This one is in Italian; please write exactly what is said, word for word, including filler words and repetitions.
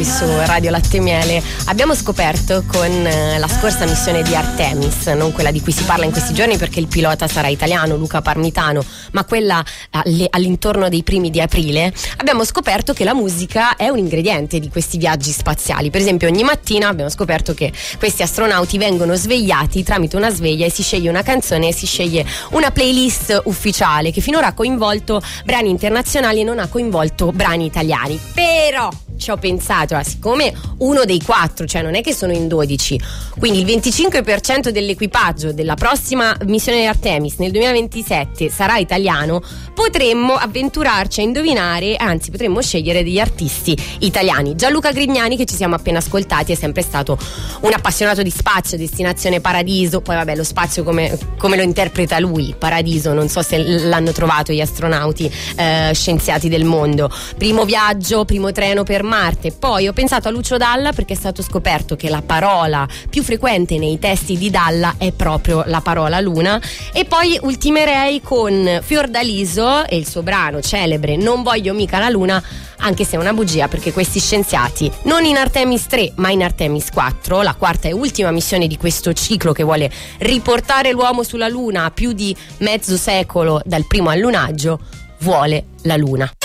Su Radio Latte e Miele abbiamo scoperto con la scorsa missione di Artemis, non quella di cui si parla in questi giorni perché il pilota sarà italiano, Luca Parmitano, ma quella all'intorno dei primi di aprile, abbiamo scoperto che la musica è un ingrediente di questi viaggi spaziali. Per esempio, ogni mattina abbiamo scoperto che questi astronauti vengono svegliati tramite una sveglia e si sceglie una canzone e si sceglie una playlist ufficiale che finora ha coinvolto brani internazionali e non ha coinvolto brani italiani. Però ci ho pensato, ah, siccome uno dei quattro, cioè non è che sono in dodici, quindi il venticinque per cento dell'equipaggio della prossima missione di Artemis nel duemilaventisette sarà italiano, potremmo avventurarci a indovinare, anzi potremmo scegliere degli artisti italiani. Gianluca Grignani, che ci siamo appena ascoltati, è sempre stato un appassionato di spazio, destinazione Paradiso. Poi vabbè, lo spazio come, come lo interpreta lui, Paradiso, non so se l'hanno trovato gli astronauti eh, scienziati del mondo. Primo viaggio, primo treno per Marte. Poi ho pensato a Lucio Dalla perché è stato scoperto che la parola più frequente nei testi di Dalla è proprio la parola luna. E poi ultimerei con Fiordaliso e il suo brano celebre Non voglio mica la luna, anche se è una bugia perché questi scienziati, non in Artemis tre ma in Artemis quattro, la quarta e ultima missione di questo ciclo che vuole riportare l'uomo sulla luna a più di mezzo secolo dal primo allunaggio, vuole la luna.